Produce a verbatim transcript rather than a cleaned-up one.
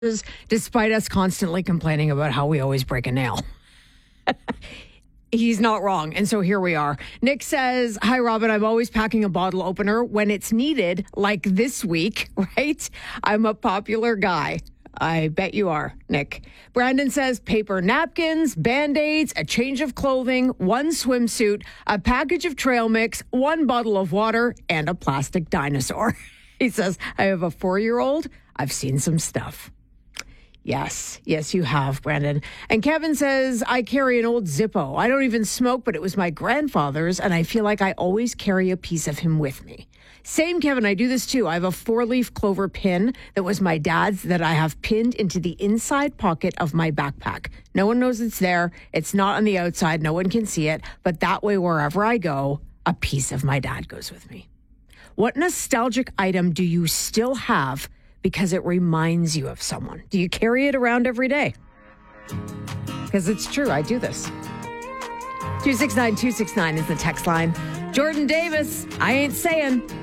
despite us constantly complaining about how we always break a nail. He's not wrong. And so here we are. Nick says, hi, Robin. I'm always packing a bottle opener when it's needed, like this week, right? I'm a popular guy. I bet you are, Nick. Brandon says, paper napkins, Band-Aids, a change of clothing, one swimsuit, a package of trail mix, one bottle of water, and a plastic dinosaur. He says, I have a four-year-old. I've seen some stuff. Yes, yes, you have, Brandon. And Kevin says, I carry an old Zippo. I don't even smoke, but it was my grandfather's, and I feel like I always carry a piece of him with me. Same, Kevin, I do this too. I have a four-leaf clover pin that was my dad's that I have pinned into the inside pocket of my backpack. No one knows it's there. It's not on the outside. No one can see it. But that way, wherever I go, a piece of my dad goes with me. What nostalgic item do you still have because it reminds you of someone? Do you carry it around every day? Because it's true, I do this. two six nine two six nine is the text line. Jordan Davis, I ain't saying.